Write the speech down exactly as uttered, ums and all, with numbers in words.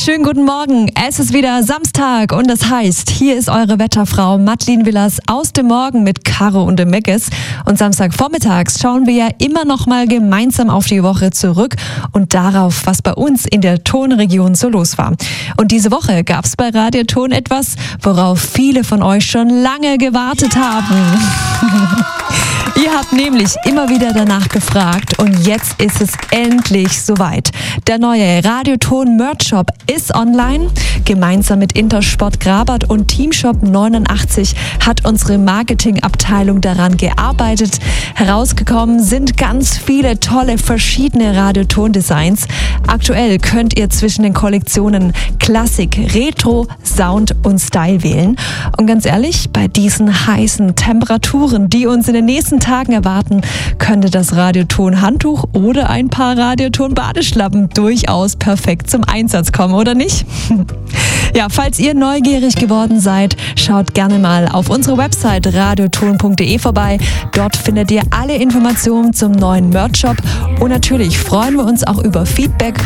schönen guten Morgen. Es ist wieder Samstag und das heißt, hier ist eure Wetterfrau Madeleine Willers aus dem Morgen mit Caro und dem Meckes. Und Samstagvormittags schauen wir ja immer noch mal gemeinsam auf die Woche zurück und darauf, was bei uns in der Tonregion so los war. Und diese Woche gab es bei Radio Ton etwas, worauf viele von euch schon lange gewartet haben. Ihr habt nämlich immer wieder danach gefragt und jetzt ist es endlich soweit. Der neue Radio Ton Merch Shop ist online. Gemeinsam mit Intersport Grabat und Teamshop neunundachtzig hat unsere Marketingabteilung daran gearbeitet. Herausgekommen sind ganz viele tolle verschiedene Radio Ton Designs. Aktuell könnt ihr zwischen den Kollektionen Klassik, Retro, Sound und Style wählen. Und ganz ehrlich, bei diesen heißen Temperaturen, die uns in den nächsten Tagen erwarten, könnte das Radio Ton Handtuch oder ein paar Radio Ton Badeschlappen durchaus perfekt zum Einsatz kommen, oder nicht? Ja, falls ihr neugierig geworden seid, schaut gerne mal auf unsere Website radioton punkt de vorbei. Dort findet ihr alle Informationen zum neuen Merch-Shop und natürlich freuen wir uns auch über Feedback